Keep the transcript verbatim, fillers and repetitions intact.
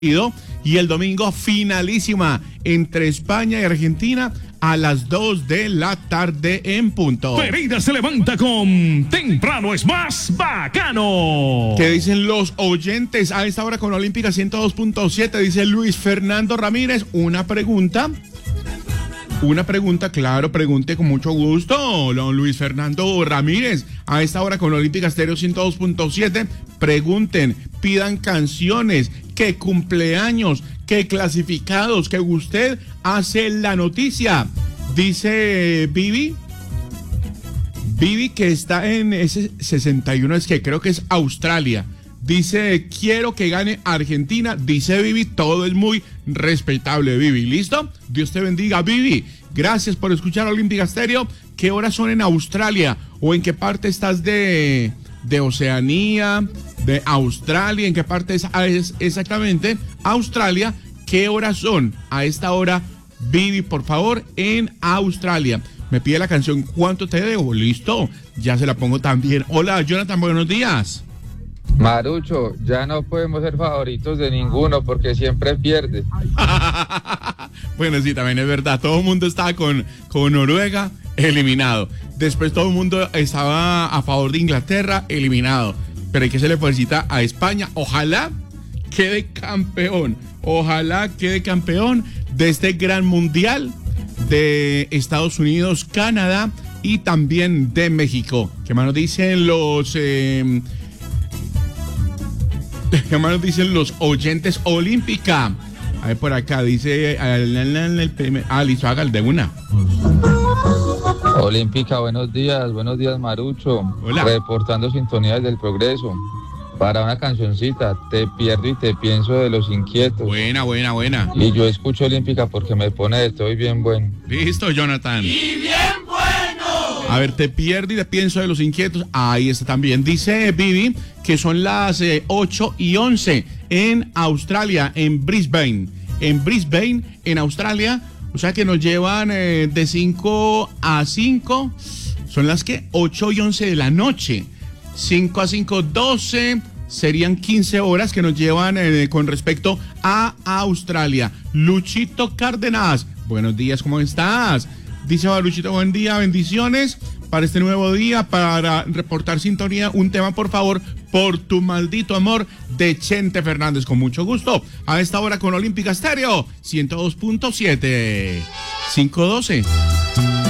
Y el domingo finalísima entre España y Argentina a las dos de la tarde en punto. Pereira se levanta con Temprano es más bacano. ¿Qué dicen los oyentes a esta hora con Olímpica ciento dos punto siete? Dice Luis Fernando Ramírez, una pregunta. Una pregunta, claro, pregunte con mucho gusto, don Luis Fernando Ramírez. A esta hora con Olímpica Estéreo ciento dos punto siete, pregunten, pidan canciones, que cumpleaños, que clasificados, que usted hace la noticia. Dice Vivi, Vivi que está en ese sesenta y uno, es que creo que es Australia. Dice, quiero que gane Argentina. Dice Vivi, todo es muy respetable, Vivi. ¿Listo? Dios te bendiga, Vivi. Gracias por escuchar Olímpica Estéreo. ¿Qué horas son en Australia? ¿O en qué parte estás de, de Oceanía, de Australia? ¿En qué parte es, es exactamente Australia? ¿Qué horas son a esta hora, Vivi, por favor, en Australia? Me pide la canción ¿Cuánto te debo? Listo, ya se la pongo también. Hola, Jonathan, buenos días. Marucho, ya no podemos ser favoritos de ninguno porque siempre pierde. Bueno, sí, también es verdad. Todo el mundo estaba con, con Noruega, eliminado. Después todo el mundo estaba a favor de Inglaterra, eliminado. Pero hay que hacerle fuercita a España. Ojalá quede campeón. Ojalá quede campeón de este gran mundial de Estados Unidos, Canadá y también de México. ¿Qué más nos dicen los... Eh, ¿Qué más nos dicen los oyentes? Olímpica. A ver, por acá dice... Ah, listo, haga el de una. Olímpica, buenos días, buenos días, Marucho. Hola. Reportando sintonías del progreso. Para una cancioncita, te pierdo y te pienso de Los Inquietos. Buena, buena, buena. Y yo escucho Olímpica porque me pone de todo y bien bueno. Listo, Jonathan. ¡Y bien bueno! A ver, te pierdo y te pienso de Los Inquietos. Ahí está también. Dice Vivi que son las eh, ocho y once en Australia, en Brisbane. En Brisbane, en Australia. O sea que nos llevan eh, de cinco a cinco. Son las que ocho y once de la noche. cinco a cinco, doce. Serían quince horas que nos llevan eh, con respecto a Australia. Luchito Cárdenas, buenos días, ¿cómo estás? Dice Luchito, buen día, bendiciones para este nuevo día, para reportar sintonía, un tema por favor, Por tu maldito amor, de Chente Fernández, con mucho gusto, a esta hora con Olímpica Estéreo, ciento dos punto siete, cinco doce.